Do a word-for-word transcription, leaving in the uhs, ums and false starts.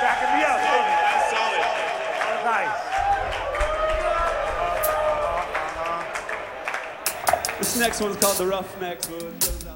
backing me up, baby. That's solid. Oh, nice. This next one's called The Roughnecks.